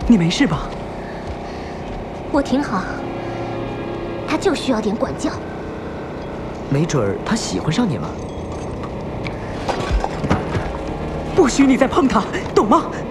你没事吧？ 我挺好，他就需要点管教。 没准儿他喜欢上你了。不许你再碰他，懂吗？